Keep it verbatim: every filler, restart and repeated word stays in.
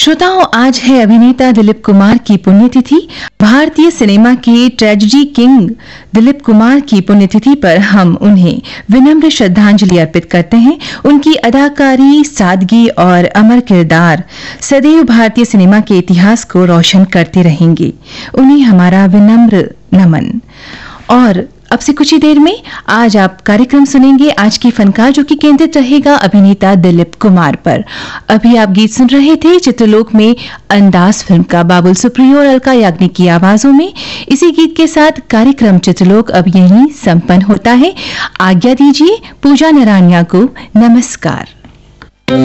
श्रोताओं, आज है अभिनेता दिलीप कुमार की पुण्यतिथि। भारतीय सिनेमा के ट्रेजेडी किंग दिलीप कुमार की पुण्यतिथि पर हम उन्हें विनम्र श्रद्धांजलि अर्पित करते हैं। उनकी अदाकारी, सादगी और अमर किरदार सदैव भारतीय सिनेमा के इतिहास को रोशन करते रहेंगे। उन्हें हमारा विनम्र नमन। और अब से कुछ ही देर में आज आप कार्यक्रम सुनेंगे आज की फनकार, जो कि केंद्रित रहेगा अभिनेता दिलीप कुमार पर। अभी आप गीत सुन रहे थे चित्रलोक में अंदाज फिल्म का, बाबुल सुप्रियो और अलका याग्निक की आवाजों में। इसी गीत के साथ कार्यक्रम चित्रलोक अब यहीं संपन्न होता है। आज्ञा दीजिए, पूजा नरानिया को नमस्कार।